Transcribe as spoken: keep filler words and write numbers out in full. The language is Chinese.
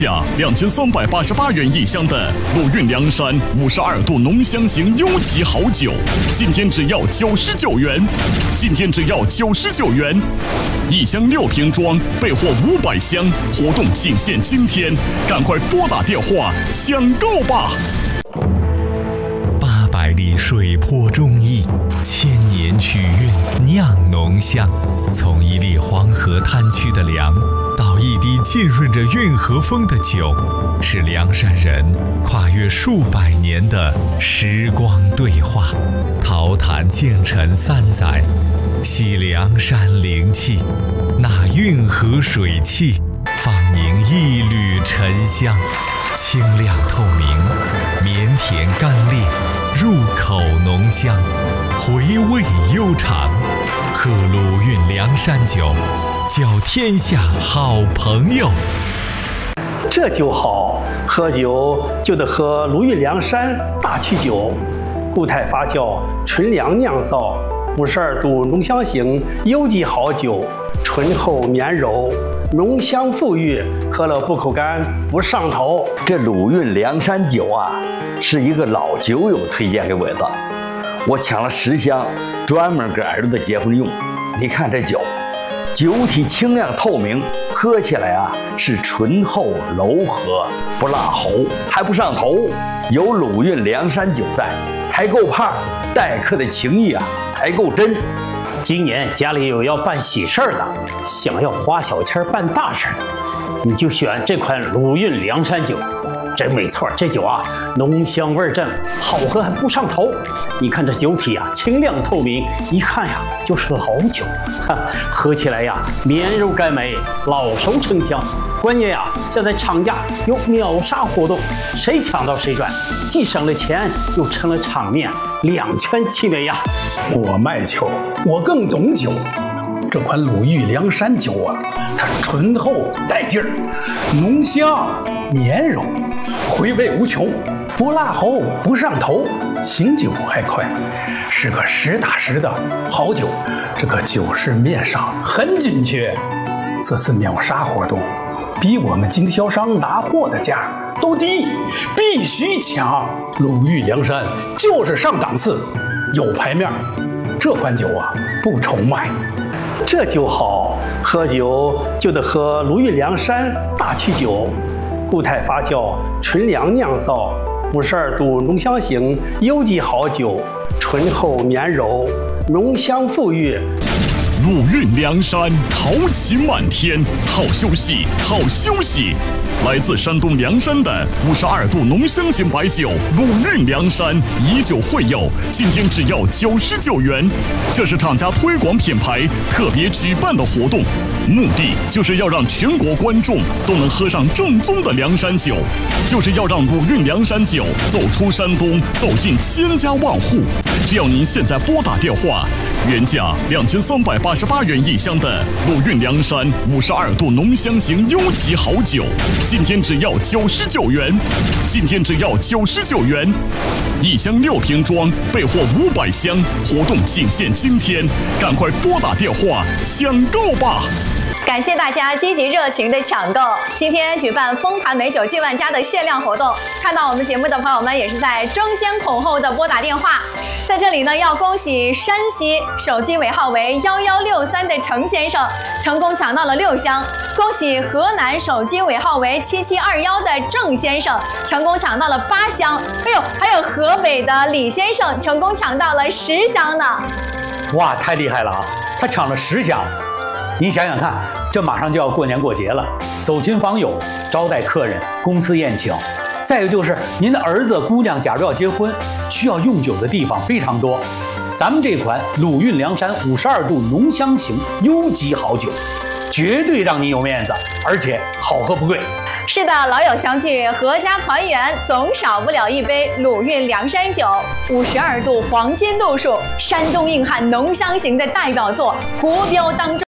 价两千三百八十八元一箱的鲁韵梁山五十二度浓香型优级好酒，今天只要九十九元，今天只要九十九元，一箱六瓶装，备货五百箱，活动仅限今天，赶快拨打电话抢购吧！ 八百里水泊忠义，千年曲韵酿浓香，从一粒黄河滩区的粮。 到一滴浸润着运河风的酒，是梁山人跨越数百年的时光对话。桃坛建成三载，吸梁山灵气，纳运河水气，放凝一缕沉香，清亮透明，绵甜甘冽，入口浓香，回味悠长。喝鲁韵梁山酒。 交天下好朋友， 这酒好，喝酒就得喝鲁韵梁山大曲酒，固态发酵，纯粮酿造，五十二度浓香型优级好酒，醇厚绵柔，浓香馥郁，喝了不口干不上头。 这鲁韵梁山酒啊，是一个老酒友推荐给我的，我抢了十箱，专门给儿子结婚用。你看这酒。 酒体清亮透明，喝起来啊是醇厚柔和，不辣喉，还不上头。有鲁韵梁山酒在，才够胖，待客的情谊啊才够真。 今年家里有要办喜事儿的，想要花小钱办大事的，你就选这款鲁韵梁山酒。 真没错，这酒啊，浓香味正，好喝还不上头。你看这酒体啊，清亮透明，一看呀就是老酒，哈，喝起来呀绵柔甘美，老熟成香。关键呀，现在厂家有秒杀活动，谁抢到谁赚，既省了钱，又成了场面，两全其美呀。 我卖酒，我更懂酒。这款鲁韵梁山酒啊，它醇厚带劲儿，浓香绵柔。 回味无穷，不辣喉，不上头，醒酒还快，是个实打实的好酒。这个酒市面上很紧缺，这次秒杀活动，比我们经销商拿货的价都低，必须抢！鲁韵梁山就是上档次，有牌面。这款酒啊，不愁卖。 这酒好，喝酒就得喝鲁韵梁山大曲酒。 固态发酵，纯粮酿造，五十二度浓香型优级好酒，醇厚绵柔，浓香馥郁。 鲁韵梁山豪气漫天，好休息，好休息！来自山东凉山的五十二度浓香型白酒鲁韵梁山，以酒会友，今天只要九十九元。这是厂家推广品牌特别举办的活动。 目的就是要让全国观众都能喝上正宗的梁山酒，就是要让鲁韵梁山酒走出山东，走进千家万户。只要您现在拨打电话，原价两千三百八十八元一箱的鲁韵梁山五十二度浓香型优级好酒，今天只要九十九元，今天只要九十九元，一箱六瓶装，备货五百箱，活动仅限今天，赶快拨打电话抢购吧！ 感谢大家积极热情的抢购。今天举办丰坛美酒进万家的限量活动，看到我们节目的朋友们也是在争先恐后的拨打电话。在这里呢，要恭喜山西手机尾号为幺幺六三的程先生成功抢到了六箱，恭喜河南手机尾号为七七二幺的郑先生成功抢到了八箱。哎呦，还有河北的李先生成功抢到了十箱呢！ 哇，太厉害了啊！他抢了十箱。 您想想看，这马上就要过年过节了，走亲访友、招待客人、公司宴请，再有就是您的儿子、姑娘假如要结婚，需要用酒的地方非常多。咱们这款鲁韵梁山五十二度浓香型优级好酒，绝对让您有面子，而且好喝不贵。 是的，老友相聚，阖家团圆，总少不了一杯鲁韵梁山酒。五十二度黄金度数，山东硬汉浓香型的代表作，国标当中。